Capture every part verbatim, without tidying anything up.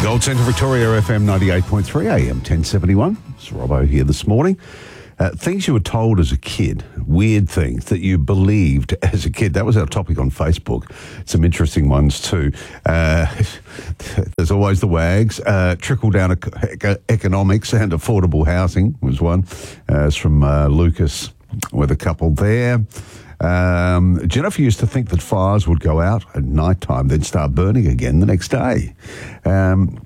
Gold Centre Victoria, F M ninety-eight point three, A M ten seventy-one. It's Robbo here this morning. Uh, things you were told as a kid, weird things that you believed as a kid. That was our topic on Facebook. Some interesting ones too. Uh, there's always the wags. Uh, trickle down ec- economics and affordable housing was one. Uh, it's from uh, Lucas with a couple there. Um, Jennifer used to think that fires would go out at night time, then start burning again the next day. Um,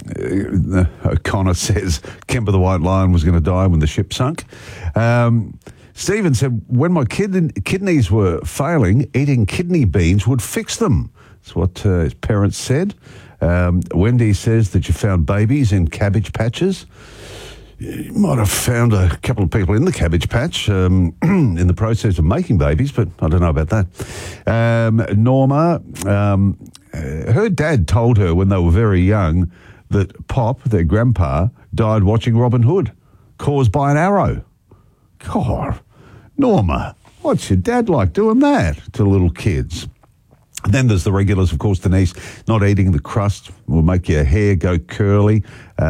uh, O'Connor says Kemper the White Lion was going to die when the ship sunk. Um, Stephen said, when my kid- kidneys were failing, eating kidney beans would fix them. That's what uh, his parents said. Um, Wendy says that you found babies in cabbage patches. You might have found a couple of people in the cabbage patch um, in the process of making babies, but I don't know about that. Um, Norma, um, her dad told her when they were very young that Pop, their grandpa, died watching Robin Hood, caused by an arrow. God, Norma, what's your dad like doing that to little kids? Then there's the regulars, of course. Denise, not eating the crust will make your hair go curly.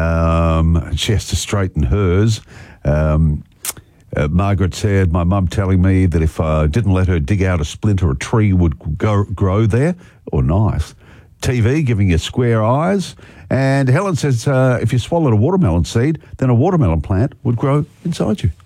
Um, she has to straighten hers. Um, uh, Margaret said, my mum telling me that if I didn't let her dig out a splinter, a tree would go, grow there. Oh, nice. T V giving you square eyes. And Helen says, uh, if you swallowed a watermelon seed, then a watermelon plant would grow inside you.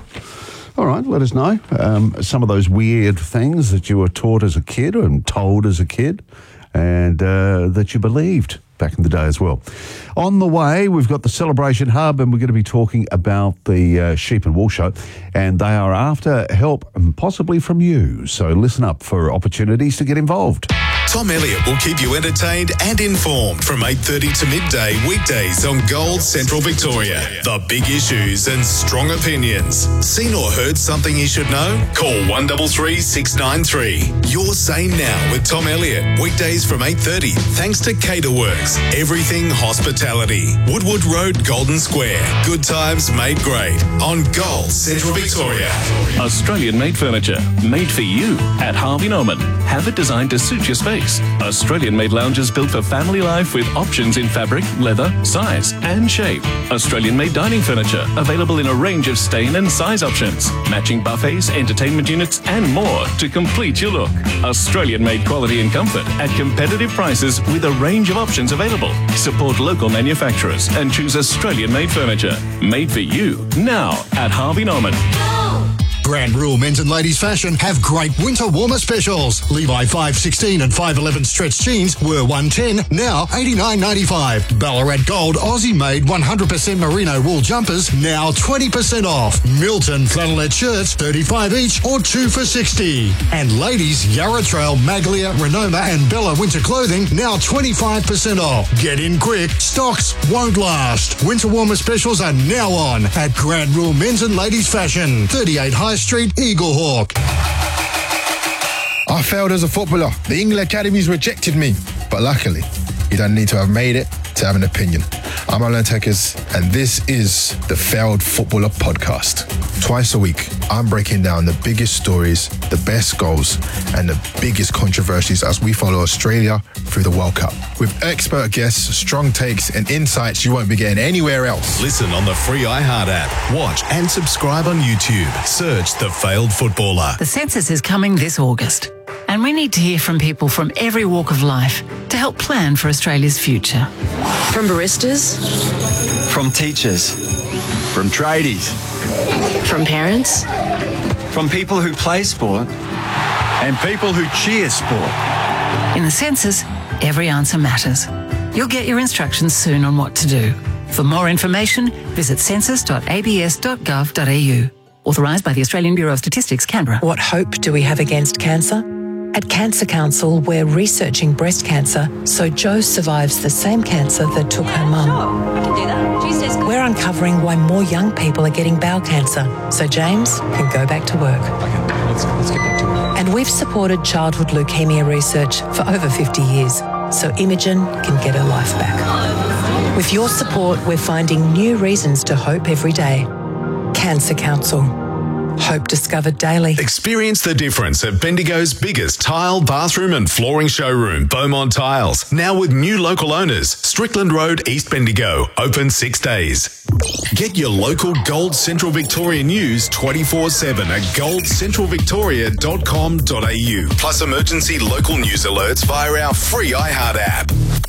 All right, let us know um, some of those weird things that you were taught as a kid and told as a kid and uh, that you believed back in the day as well. On the way, we've got the Celebration Hub and we're going to be talking about the uh, Sheep and Wool Show, and they are after help and possibly from you. So listen up for opportunities to get involved. Tom Elliott will keep you entertained and informed from eight thirty to midday weekdays on Gold Central Victoria. The big issues and strong opinions. Seen or heard something you should know? Call one three three, six nine three. You're Sane Now with Tom Elliott. Weekdays from eight thirty. Thanks to Caterworks. Everything hospitality. Woodwood Road, Golden Square. Good times made great on Gold Central Victoria. Australian-made furniture. Made for you at Harvey Norman. Have it designed to suit your space. Australian-made lounges built for family life with options in fabric, leather, size and shape. Australian-made dining furniture available in a range of stain and size options. Matching buffets, entertainment units and more to complete your look. Australian-made quality and comfort at competitive prices with a range of options available. Support local manufacturers and choose Australian-made furniture. Made for you now at Harvey Norman. Grand Rule Men's and Ladies Fashion have great winter warmer specials. Levi five sixteen and five eleven stretch jeans were one ten, now eighty-nine ninety-five. Ballarat Gold Aussie made one hundred percent merino wool jumpers, now twenty percent off. Milton flannelette shirts, thirty-five each or two for sixty. And ladies Yarra Trail, Maglia, Renoma and Bella winter clothing, now twenty-five percent off. Get in quick, stocks won't last. Winter warmer specials are now on at Grand Rule Men's and Ladies Fashion, thirty-eight High Street, Eagle Hawk. I failed as a footballer. The England Academies rejected me. But luckily, you don't need to have made it to have an opinion. I'm Alan Tekers, and this is the Failed Footballer Podcast. Twice a week, I'm breaking down the biggest stories, the best goals, and the biggest controversies as we follow Australia through the World Cup. With expert guests, strong takes, and insights you won't be getting anywhere else. Listen on the free iHeart app. Watch and subscribe on YouTube. Search The Failed Footballer. The census is coming this August, and we need to hear from people from every walk of life to help plan for Australia's future. From baristas, from teachers, from tradies, from parents, from people who play sport, and people who cheer sport. In the census, every answer matters. You'll get your instructions soon on what to do. For more information, visit census dot a b s dot gov dot a u. Authorised by the Australian Bureau of Statistics, Canberra. What hope do we have against cancer? At Cancer Council, we're researching breast cancer so Jo survives the same cancer that took her mum. Sure, I can do that. Tuesday's good. We're uncovering why more young people are getting bowel cancer so James can go back to work. Okay, let's, let's get back to it. And we've supported childhood leukemia research for over fifty years so Imogen can get her life back. With your support, we're finding new reasons to hope every day. Cancer Council. Hope discovered daily. Experience the difference at Bendigo's biggest tile, bathroom and flooring showroom, Beaumont Tiles. Now with new local owners, Strickland Road, East Bendigo. Open six days. Get your local Gold Central Victoria news twenty-four seven at gold central victoria dot com dot a u. Plus emergency local news alerts via our free iHeart app.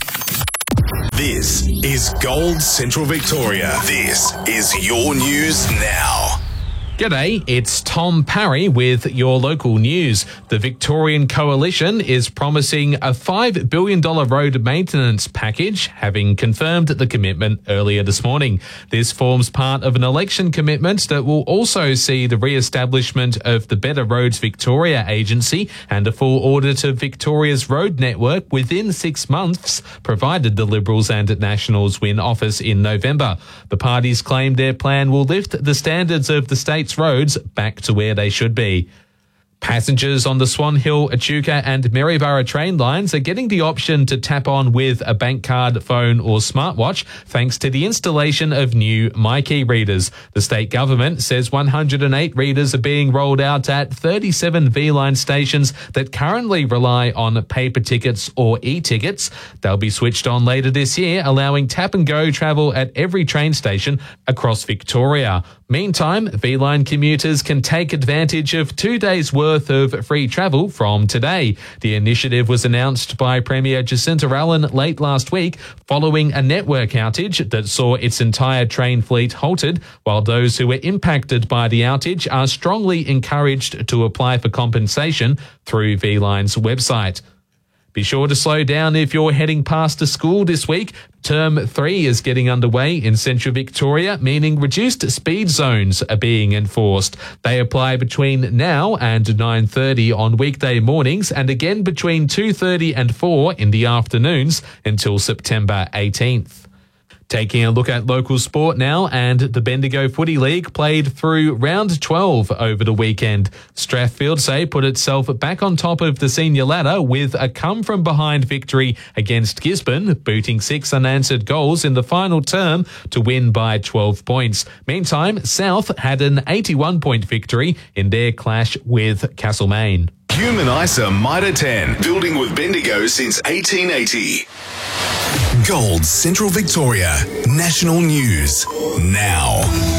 This is Gold Central Victoria. This is your news now. G'day, it's Tom Parry with your local news. The Victorian Coalition is promising a five billion dollars road maintenance package, having confirmed the commitment earlier this morning. This forms part of an election commitment that will also see the re-establishment of the Better Roads Victoria agency and a full audit of Victoria's road network within six months, provided the Liberals and Nationals win office in November. The parties claim their plan will lift the standards of the state roads back to where they should be. Passengers on the Swan Hill, Echuca and Maryborough train lines are getting the option to tap on with a bank card, phone or smartwatch thanks to the installation of new MyKey readers. The state government says one hundred eight readers are being rolled out at thirty-seven V-Line stations that currently rely on paper tickets or e-tickets. They'll be switched on later this year, allowing tap and go travel at every train station across Victoria. Meantime, V-Line commuters can take advantage of two days' worth of free travel from today. The initiative was announced by Premier Jacinta Allen late last week following a network outage that saw its entire train fleet halted, while those who were impacted by the outage are strongly encouraged to apply for compensation through V-Line's website. Be sure to slow down if you're heading past a school this week. Term three is getting underway in Central Victoria, meaning reduced speed zones are being enforced. They apply between now and nine thirty on weekday mornings and again between two thirty and four in the afternoons until September eighteenth. Taking a look at local sport now, and the Bendigo Footy League played through round twelve over the weekend. Strathfield say put itself back on top of the senior ladder with a come-from-behind victory against Gisborne, booting six unanswered goals in the final term to win by twelve points. Meantime, South had an eighty-one point victory in their clash with Castlemaine. Human ISA Mitre ten, building with Bendigo since eighteen eighty. Gold Central Victoria, national news now.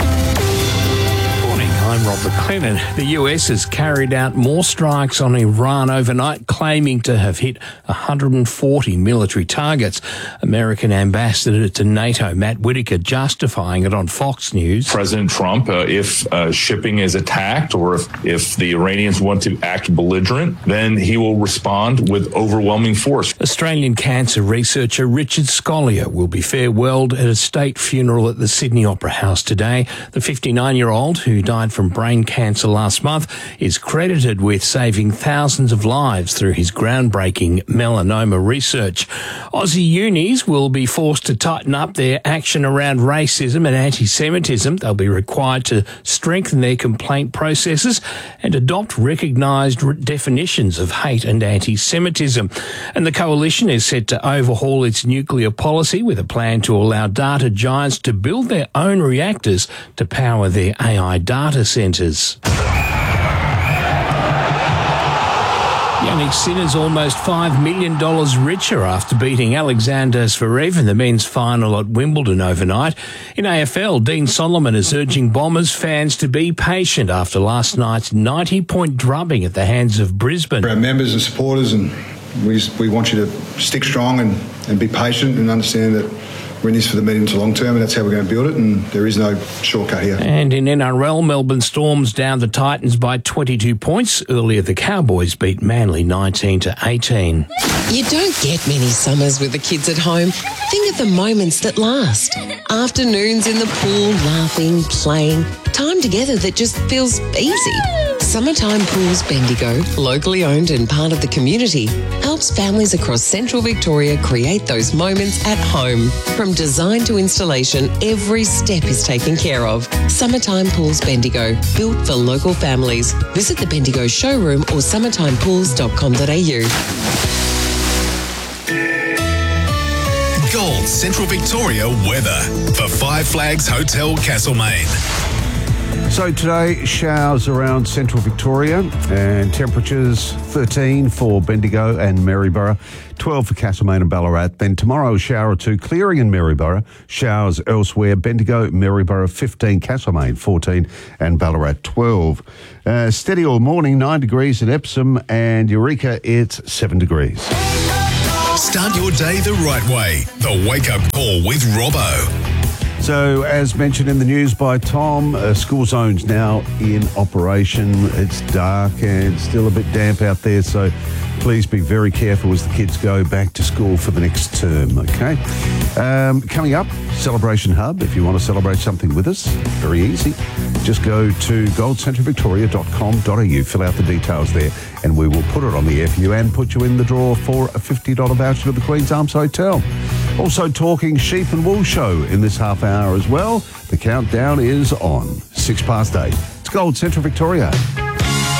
I'm Rob McLennan. The U S has carried out more strikes on Iran overnight, claiming to have hit one hundred forty military targets. American ambassador to NATO, Matt Whitaker, justifying it on Fox News. President Trump, uh, if uh, shipping is attacked or if, if the Iranians want to act belligerent, then he will respond with overwhelming force. Australian cancer researcher Richard Scolyer will be farewelled at a state funeral at the Sydney Opera House today. The fifty-nine-year-old, who died from brain cancer last month, is credited with saving thousands of lives through his groundbreaking melanoma research. Aussie unis will be forced to tighten up their action around racism and anti-Semitism. They'll be required to strengthen their complaint processes and adopt recognised definitions of hate and anti-Semitism. And the coalition is set to overhaul its nuclear policy with a plan to allow data giants to build their own reactors to power their A I data centres. Yannick Sinner's almost five million dollars richer after beating Alexander Zverev in the men's final at Wimbledon overnight. In A F L, Dean Solomon is urging Bombers fans to be patient after last night's ninety point drubbing at the hands of Brisbane. For our members and supporters, and we, we want you to stick strong and, and be patient and understand that we're in this for the medium to long term, and that's how we're going to build it, and there is no shortcut here. And in N R L, Melbourne Storms down the Titans by twenty-two points. Earlier, the Cowboys beat Manly nineteen to eighteen. You don't get many summers with the kids at home. Think of the moments that last. Afternoons in the pool, laughing, playing. Time together that just feels easy. Summertime Pools Bendigo, locally owned and part of the community, helps families across Central Victoria create those moments at home. From design to installation, every step is taken care of. Summertime Pools Bendigo, built for local families. Visit the Bendigo showroom or summertime pools dot com dot a u. Gold Central Victoria weather for Five Flags Hotel Castlemaine. So today, showers around central Victoria and temperatures thirteen for Bendigo and Maryborough, twelve for Castlemaine and Ballarat. Then tomorrow, a shower or two clearing in Maryborough, showers elsewhere. Bendigo, Maryborough fifteen, Castlemaine fourteen and Ballarat twelve. Uh, steady all morning, nine degrees at Epsom, and Eureka, it's seven degrees. Start your day the right way. The Wake Up Call with Robbo. So, as mentioned in the news by Tom, uh, school zone's now in operation. It's dark and still a bit damp out there, so please be very careful as the kids go back to school for the next term, okay? Um, coming up, Celebration Hub. If you want to celebrate something with us, very easy. Just go to gold central victoria dot com dot a u, fill out the details there, and we will put it on the air for you and put you in the draw for a fifty dollars voucher to the Queen's Arms Hotel. Also talking sheep and wool show in this half hour as well. The countdown is on. Six past eight. It's Gold Central Victoria.